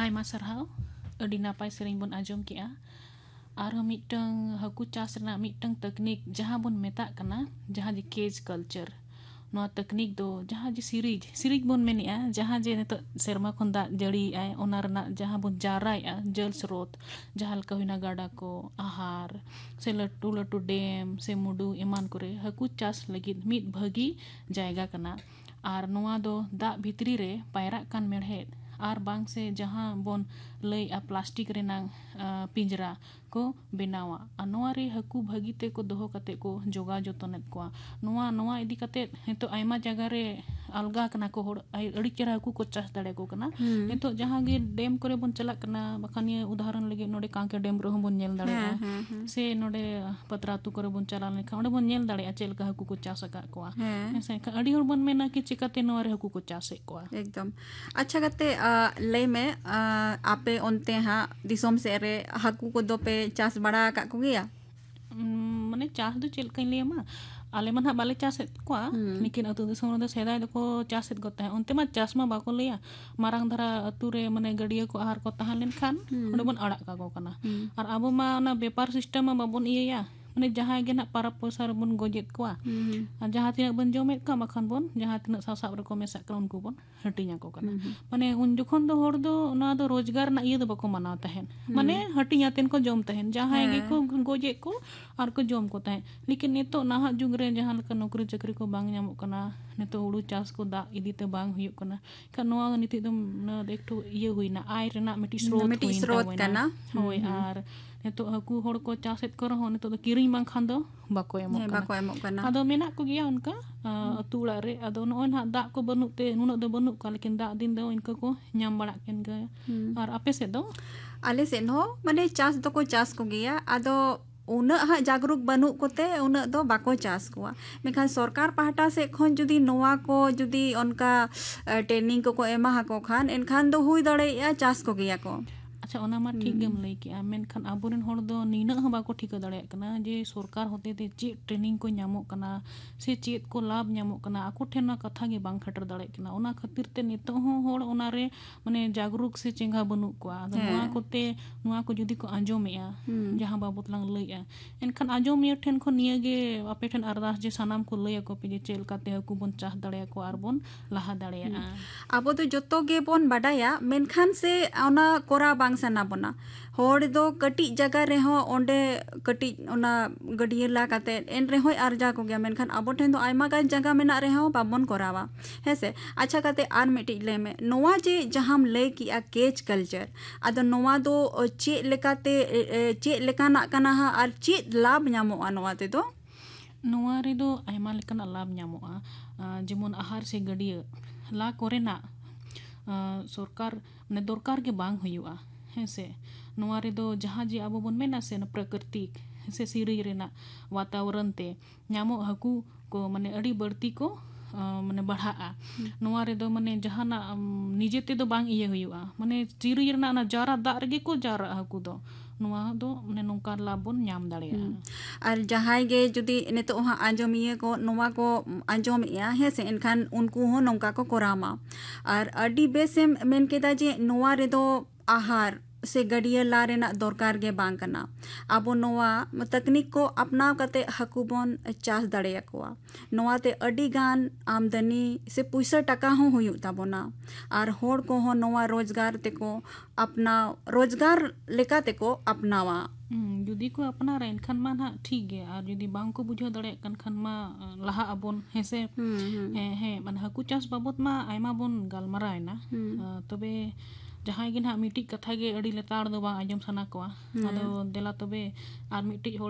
Aima sarhau adi napai sering bon ajom kia arho mitang haku cas rena mitang teknik jaha bon metak kana jaha di cage culture noa teknik do jaha ji sirij bon menia jaha je neto serma khon dak jari ai ona rena jaha bon jarai a jal srot jaha leka huina gada ko ahar se latu dam se mudu eman kore haku cas lagid mit bhagi jayga kana ar noa do dak bhitri re pairak kan merhet ar bang se jaha bon lei a plastik renang pinjra ko benawa anoa re haku bhagi te ko doho kate ko joga jotonet ko noa idi kate heto aima jaga re alga kana ko hor adi chera haku ko chas dare ko kana heto jaha ge dam kore bon chalak kana bakan ye udaharan lagi node kanke dam ro bon nyel dare se node patratu kore bon chala lekha onde bon nyel dare chel ka haku ko chas ka ko se ka adi hor bon mena ki chikate noa re haku ko chas ko एकदम अच्छा कते ले में आपे ओनते हाँ दिसोम से रे Haku को दो पे चास बड़ा का को गया मने चास दो चल कहीं लिया मा आले मन बाले चासेत को लेकिन अतु दिसोम रे सेदाय दको चासेत गोता है उनते मा चास मा बाको लिया मारांग धरा अतु रे मने गडिया को आहार को तहां लेन खान ओडे बन अड़ा का को कना और आबो मा ना व्यापार सिस्टम मा बाबन इया मने जहाँ गे ना पारा पैसा रे बन गोजेत को जहाँ तिना बन जमेत का मखन बन जहाँ तिना सासाब रे को मेसा कर उनको बन हटिया को कना माने उन जोखन दो होड़ दो ना दो रोजगार ना इए दो बको मनाव तहन माने हटिया तेन को जम तहन जहाँ गे को गोजे को और को जम को तहन लेकिन नेतो नाहा जुग रे जहाँ लका नौकरी चाकरी को बांग ᱧᱟᱢᱚᱜ ᱠᱟᱱᱟ नेतो हुड़ू चास को दा इदी ते बांग हुयुक कना का नोआ निति दम एकटु इए हुइना आय रेना मिटी स्रोत कना होय आर नेतो हाकू होड़ को चासेत को रहो नेतो किरिंग बांग खान दो बाको एमोक कना आदो मेना को गिया उनका अतु उड़ा रे आदो नोय ना दा को बनुक ते नुनो दो बनुक का लेकिन दा दिन दो इनका को ᱧᱟᱢ बड़ा केन गे और आपे से दो आले से नो माने चास दो को चास को गिया आदो उन हाँ जागरूक बनू कोते उन दो बाको चास को मेखान सरकार पाहटा से खन जुदी नोआ को जुदी उनका ट्रेनिंग को एमा हाको खान एनखान दो हुई दड़े या चास को गिया को अच्छा ओना मा ठीक गेम लई के मेनखान आबोरेन होड़ दो नीना ह बाको ठीक दड़े कना जे सरकार होते ते चे ट्रेनिंग को ᱧᱟᱢᱚᱜ कना से चेत को लाभ ᱧᱟᱢᱚᱜ कना आको ठेना कथा गे बांग खटर दड़े कना ओना खातिर ते नितो होड़ ओना रे माने जागरूक से चेंगा बनु को आदो नोआ कोते नोआ को जुदी को आंजोमेया जहां बाबत लांग लईया एनखान आंजोमिया ठेन को निया गे आपे ठेन अरदास जे सनाम को लईया को पे जे चेल काते हकु बन चाह दड़े को आर बन लहा दड़े आबो तो जतो गे बन बाडाया मेनखान से ओना कोरा बांग सना बना होड़ दो कटी जगह रे हो ओंडे कटी ओना गडिया ला काते एन रे होय आरजा को गया मेनखान आबो ठेन दो आयमा गान जगह मेना रे हो बाबन करावा हेसे अच्छा काते आर मिटी ले में नोवा जे जहाम ले की आ केज कल्चर आदो नोवा दो चे लेकाते चे लेकाना कना हा आर चे लाभ ᱧᱟᱢᱚᱜ नोवा ते दो नोवा रे दो आयमा लेकाना लाभ ᱧᱟᱢᱚᱜ जेमन आहार से गडिया ला कोरेना सरकार ने दरकार के बांग हुयुआ हेसे नोआ रे दो जहाँ जे आबो बन मेना से प्राकृतिक से सिरी रेना वातावरण ते ᱧᱟᱢᱚᱜ हाकू को माने अड़ी बढ़ती को माने बढ़ाआ नोआ रे दो माने जहाना निजे ते दो बांग इए हुयुआ माने सिरी रेना ना जारा दा रेगे को जारा हाकू दो नोआ दो माने नोंका लाभ बन ᱧᱟᱢ दाड़ेया और जहां गे जुदी नेतो हा आंजोमिए को नोवा को आंजोमिया है से इनखान उनको हो नोंका को कोरामा और अडी बेसे मेन केदा जे नोवा रे दो आहार से गडिया ला रेना दरकार गे बांग कना आबो नोवा तकनीक को अपनाव कते हकुबन चास दड़े कोआ नोवा ते अडी गान आमदनी से पैसा टका हो हुयु ताबोना और होड़ को हो नोवा रोजगार ते को अपना रोजगार लेका ते को अपनावा जुदी को अपना रे इनखान मा ना ठीक गे और जुदी बांग को बुझो दड़े कन मा लहा अबोन हेसे हे माने हाकू चास बाबत मा आयमा बोन गालमाराय ना तबे जहाँ गे ना मिटी कथा गे अड़ी लेताड़ दो बा आजम सना को आदो देला तबे आर मिटी